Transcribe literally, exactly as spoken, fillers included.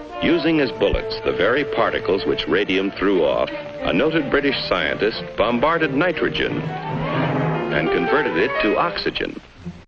Using as bullets the very particles which radium threw off, a noted British scientist bombarded nitrogen and converted it to oxygen.